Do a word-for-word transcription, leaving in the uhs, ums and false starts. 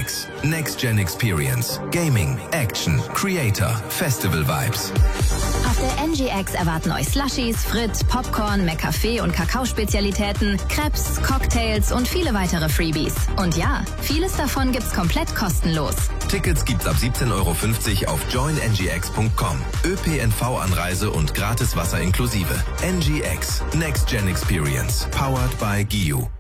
X. Next Gen Experience. Gaming, Action, Creator, Festival Vibes. Auf der N G X erwarten euch Slushies, Frit, Popcorn, McCafé und Kakaospezialitäten, Crepes, Cocktails und viele weitere Freebies. Und ja, vieles davon gibt's komplett kostenlos. Tickets gibt's ab siebzehn Euro fünfzig auf join n g x punkt com. ÖPNV-Anreise und gratis Wasser inklusive. N G X. Next Gen Experience. Powered by G I U.